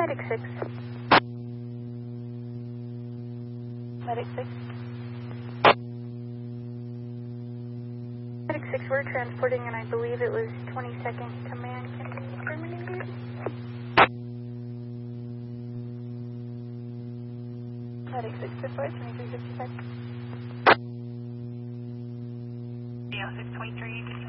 Medic 6. Medic 6. Medic 6, we're transporting, and I believe it was 22nd Command. Can be terminated? Medic 6, deploy 2355. 623.